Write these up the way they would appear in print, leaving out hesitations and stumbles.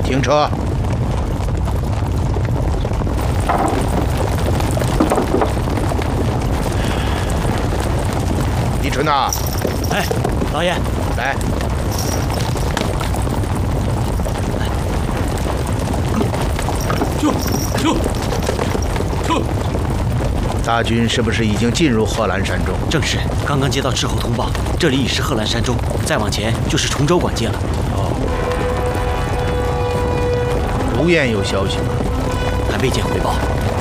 停车。李纯呐， 哎，老爷， 来。 去！ 大军是不是已经进入贺兰山中？ 正是，刚刚接到斥候通报，这里已是贺兰山中，再往前就是崇州管界了。 哦。吴燕有消息吗？ 还未见回报。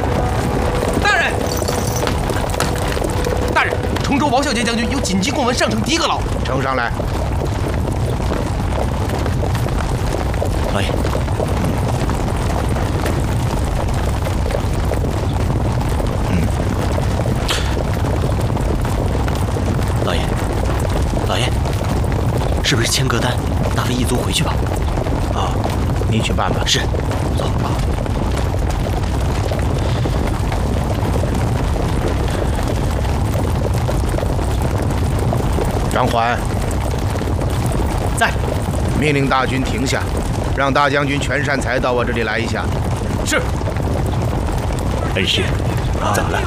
大人，崇州王孝杰将军有紧急公文上呈狄阁老， 呈上来。 老爷。老爷，是不是签歌单？大费一族回去吧。 啊，你去办吧。 是，走吧。 张环， 在。 命令大军停下，让大将军全善才到我这里来一下。 是。 恩师，怎么了？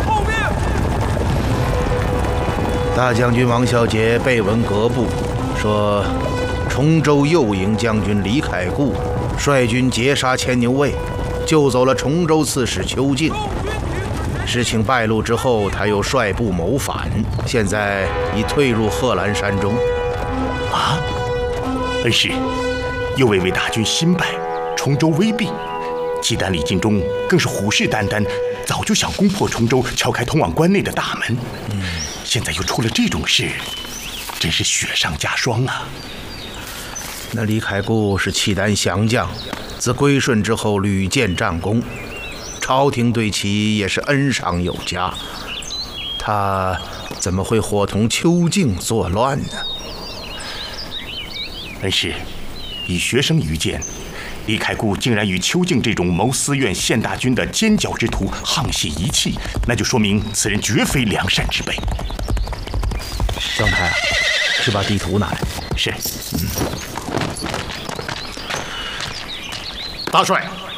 大将军王孝杰备闻阁部，说崇州右营将军李凯固率军截杀牵牛卫，救走了崇州刺史邱敬。事情败露之后，他又率部谋反，现在已退入贺兰山中。 啊，恩师，右卫为大军新败，崇州危毙，契丹李尽忠更是虎视眈眈，早就想攻破崇州，敲开通往关内的大门。现在又出了这种事，真是雪上加霜啊！ 那李凯固是契丹降将，自归顺之后屡建战功，朝廷对其也是恩赏有加。他怎么会伙同邱敬作乱呢？ 恩师，以学生愚见，李凯固竟然与邱敬这种谋私怨陷大军的奸狡之徒沆瀣一气，那就说明此人绝非良善之辈。 张太，去把地图拿来。 是。 大帅，